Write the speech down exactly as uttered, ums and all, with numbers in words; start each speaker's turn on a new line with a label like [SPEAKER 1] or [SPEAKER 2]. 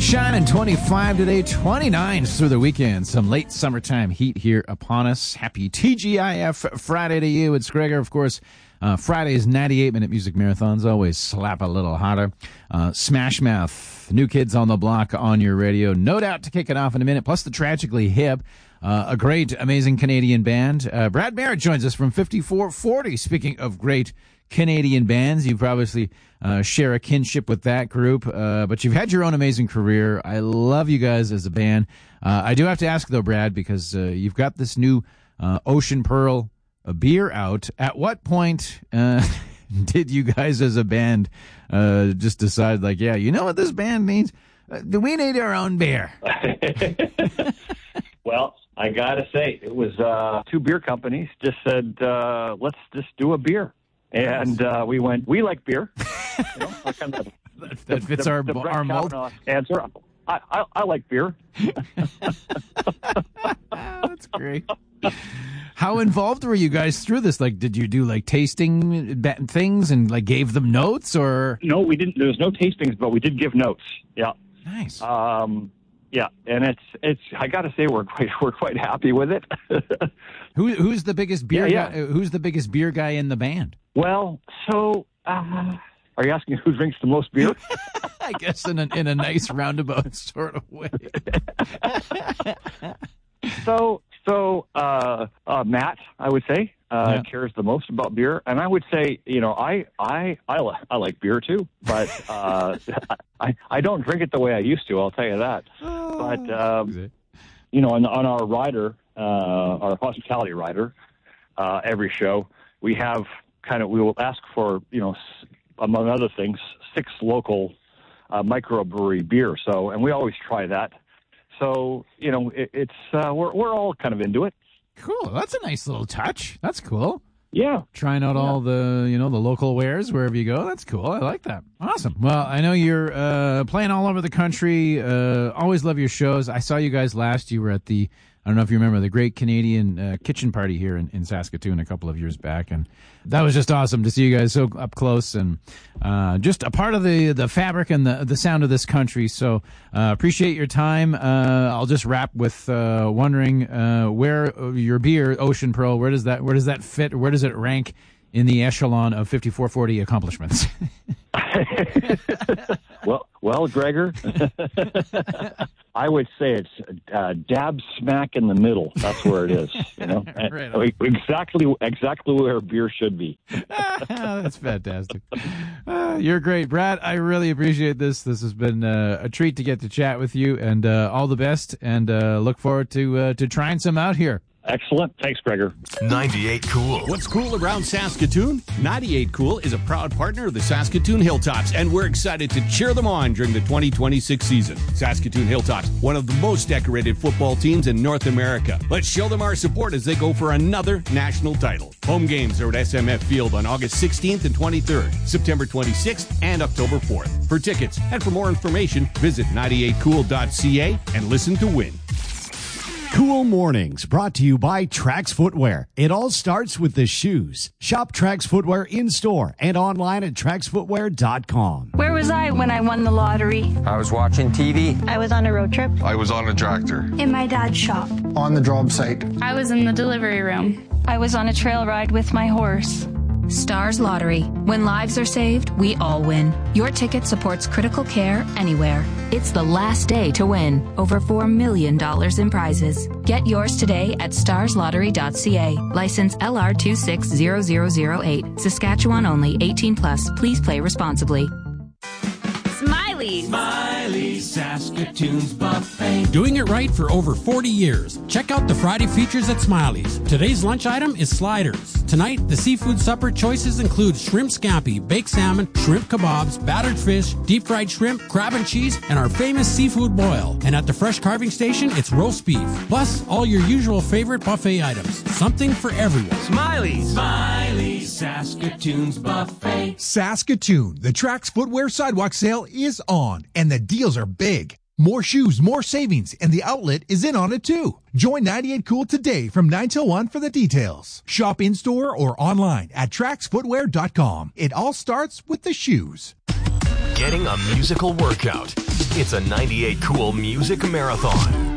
[SPEAKER 1] Shining twenty-five today, twenty-nine through the weekend. Some late summertime heat here upon us. Happy T G I F Friday to you. It's Gregor, of course. Uh, Friday's ninety-eight minute music marathons always slap a little harder. Uh, Smash Mouth, New Kids on the Block on your radio. No Doubt to kick it off in a minute, plus the Tragically Hip. Uh, a great, amazing Canadian band. Uh, Brad Merritt joins us from fifty-four forty. Speaking of great Canadian bands, you've obviously uh, share a kinship with that group, uh, but you've had your own amazing career. I love you guys as a band. Uh, I do have to ask, though, Brad, because uh, you've got this new uh, Ocean Pearl a beer out. At what point uh, did you guys as a band uh, just decide, like, yeah, you know what this band needs? Uh, do we need our own beer?
[SPEAKER 2] Well, I got to say, it was uh, two beer companies just said, uh, let's just do a beer. And uh, we went, we like beer. You know, kind of
[SPEAKER 1] that, that fits the, our,
[SPEAKER 2] the
[SPEAKER 1] our mold.
[SPEAKER 2] Answer. I, I, I like beer.
[SPEAKER 1] That's great. How involved were you guys through this? Like, did you do like tasting things and like gave them notes, or?
[SPEAKER 2] No, we didn't. There was no tastings, but we did give notes. Yeah.
[SPEAKER 1] Nice.
[SPEAKER 2] Um, yeah, and it's it's. I got to say, we're quite we're quite happy with it.
[SPEAKER 1] Who who's the biggest beer?
[SPEAKER 2] Yeah,
[SPEAKER 1] guy,
[SPEAKER 2] yeah.
[SPEAKER 1] Who's the biggest beer guy in the band?
[SPEAKER 2] Well, so uh, are you asking who drinks the most beer?
[SPEAKER 1] I guess in a in a nice roundabout sort of way.
[SPEAKER 2] so so uh, uh, Matt, I would say, uh,
[SPEAKER 1] yeah.
[SPEAKER 2] cares the most about beer, and I would say, you know, I I I, li- I like beer too, but uh, I I don't drink it the way I used to. I'll tell you that.
[SPEAKER 1] Oh,
[SPEAKER 2] but um, you know, on, on our rider, uh, our hospitality rider, uh, every show we have kind of we will ask for, you know, among other things, six local uh, microbrewery beer. So, and we always try that. So, you know, it, it's uh, we're we're all kind of into it.
[SPEAKER 1] Cool. That's a nice little touch. That's cool.
[SPEAKER 2] Yeah.
[SPEAKER 1] Trying out yeah. all the, you know, the local wares wherever you go. That's cool. I like that. Awesome. Well, I know you're uh, playing all over the country. Uh, always love your shows. I saw you guys last. You were at the, I don't know if you remember, the Great Canadian uh, Kitchen Party here in, in Saskatoon a couple of years back. And that was just awesome to see you guys so up close and uh, just a part of the, the fabric and the, the sound of this country. So uh, appreciate your time. Uh, I'll just wrap with uh, wondering uh, where your beer, Ocean Pearl, where does that where does that fit? Where does it rank in the echelon of fifty-four forty accomplishments?
[SPEAKER 2] well, well, Gregor, I would say it's uh, dab smack in the middle. That's where it is. You know, right exactly, exactly where beer should be.
[SPEAKER 1] That's fantastic. Uh, you're great, Brad. I really appreciate this. This has been uh, a treat to get to chat with you, and uh, all the best. And uh, look forward to uh, to trying some out here.
[SPEAKER 2] Excellent. Thanks, Gregor.
[SPEAKER 3] ninety-eight Cool.
[SPEAKER 4] What's cool around Saskatoon? ninety-eight Cool is a proud partner of the Saskatoon Hilltops, and we're excited to cheer them on during the twenty twenty-six season. Saskatoon Hilltops, one of the most decorated football teams in North America. Let's show them our support as they go for another national title. Home games are at S M F Field on August sixteenth and twenty-third, September twenty-sixth, and October fourth. For tickets and for more information, visit ninety-eight cool dot c a and listen to win.
[SPEAKER 5] Cool Mornings, brought to you by Trax Footwear. It all starts with the shoes. Shop Trax Footwear in-store and online at trax footwear dot com.
[SPEAKER 6] Where was I when I won the lottery?
[SPEAKER 7] I was watching T V.
[SPEAKER 6] I was on a road trip.
[SPEAKER 8] I was on a tractor.
[SPEAKER 9] In my dad's shop.
[SPEAKER 10] On the job site.
[SPEAKER 11] I was in the delivery room.
[SPEAKER 6] I was on a trail ride with my horse.
[SPEAKER 12] Stars Lottery. When lives are saved, we all win. Your ticket supports critical care anywhere. It's the last day to win. Over four million dollars in prizes. Get yours today at stars lottery dot c a. License L R two six zero zero zero eight. Saskatchewan only. eighteen plus. Please play responsibly.
[SPEAKER 13] Smiley's.
[SPEAKER 14] Smiley's, Saskatoon's buffet. Doing it right for over forty years. Check out the Friday features at Smiley's. Today's lunch item is sliders. Tonight, the seafood supper choices include shrimp scampi, baked salmon, shrimp kebabs, battered fish, deep fried shrimp, crab and cheese, and our famous seafood boil. And at the fresh carving station, it's roast beef. Plus, all your usual favorite buffet items. Something for everyone.
[SPEAKER 13] Smiley's.
[SPEAKER 14] Smiley's, Saskatoon's buffet.
[SPEAKER 15] Saskatoon, the Trax Footwear Sidewalk Sale is on, and the deals are big. More shoes, more savings, and the outlet is in on it too. Join ninety-eight Cool today from nine till one for the details. Shop in-store or online at trax footwear dot com. It all starts with the shoes.
[SPEAKER 3] Getting a musical workout. It's a ninety-eight Cool Music Marathon.